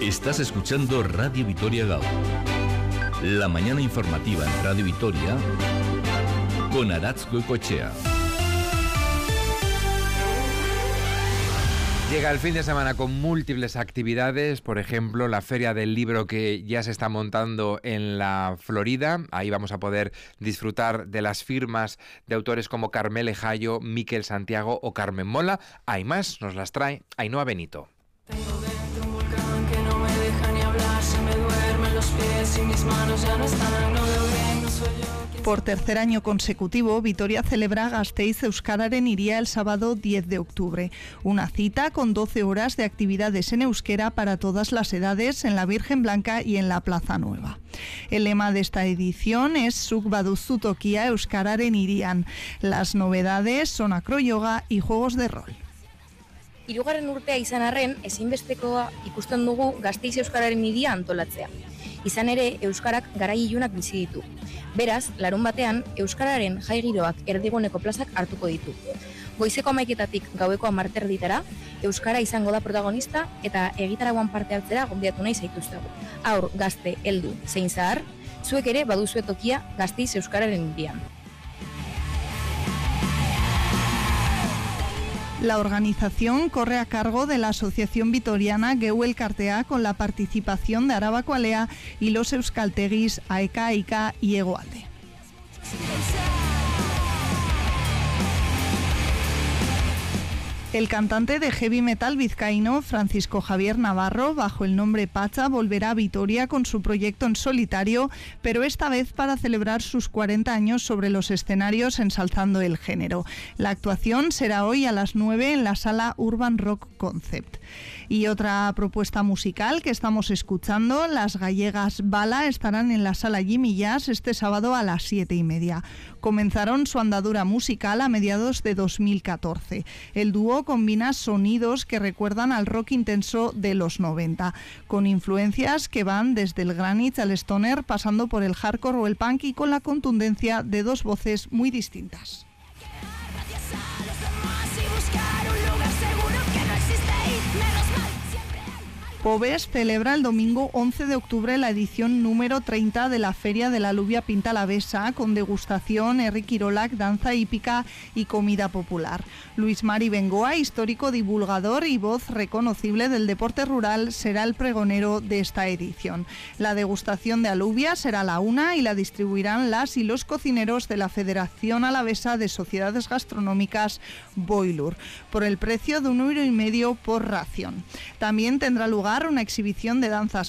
Estás escuchando Radio Vitoria Gaur. La mañana informativa en Radio Vitoria con Aratz Goicoechea. Llega el fin de semana con múltiples actividades, por ejemplo, la Feria del Libro que ya se está montando en la Florida. Ahí vamos a poder disfrutar de las firmas de autores como Carmele Jayo, Miquel Santiago o Carmen Mola. Hay más, nos las trae Ainhoa Benito. Tengo dentro un volcán que no me deja ni hablar, se me duermen los pies y mis manos ya no están, no veo bien, no soy yo. Por tercer año consecutivo, Vitoria celebra Gasteiz Euskararen Iría el sábado 10 de octubre. Una cita con 12 horas de actividades en euskera para todas las edades en la Virgen Blanca y en la Plaza Nueva. El lema de esta edición es Zuk baduzu tokia Euskararen Irian. Las novedades son acroyoga y juegos de rol. Hirugarren urtea izan arren, ezinbestekoa ikusten dugu Gasteiz Euskararen Hiria antolatzea. Izan ere, euskarak garai ilunak bizi ditu. Beraz, larun batean, euskararen jai giroak erdiguneko plazak hartuko ditu. Goizeko 11:00 gaueko 10:00 euskara izango da protagonista eta egitarauan parte hartzera gonbidatu nahi zaituztegu. Haur, gazte, heldu, zein zahar, zuek ere baduzue tokia Gasteiz Euskararen Hirian. La organización corre a cargo de la Asociación Vitoriana Geu Elkartea con la participación de Arabako Alea y los euskaltegis Aeka, Aika y Hegoalde. El cantante de heavy metal vizcaíno Francisco Javier Navarro, bajo el nombre Pacha, volverá a Vitoria con su proyecto en solitario, pero esta vez para celebrar sus 40 años sobre los escenarios ensalzando el género. La actuación será hoy a las 9 en la sala Urban Rock Concept. Y otra propuesta musical que estamos escuchando, las gallegas Bala, estarán en la sala Jimmy Jazz este sábado a las 7:30. Comenzaron su andadura musical a mediados de 2014. El dúo combina sonidos que recuerdan al rock intenso de los 90, con influencias que van desde el granite al stoner, pasando por el hardcore o el punk y con la contundencia de dos voces muy distintas. Pobes celebra el domingo 11 de octubre la edición número 30 de la Feria de la Alubia Pinta Alavesa, con degustación, herri kirolak, danza hípica y comida popular. Luis Mari Bengoa, histórico divulgador y voz reconocible del deporte rural, será el pregonero de esta edición. La degustación de alubia será a la 1 y la distribuirán las y los cocineros de la Federación Alavesa de Sociedades Gastronómicas Boilur, por el precio de 1,5 € por ración. También tendrá lugar una exhibición de danzas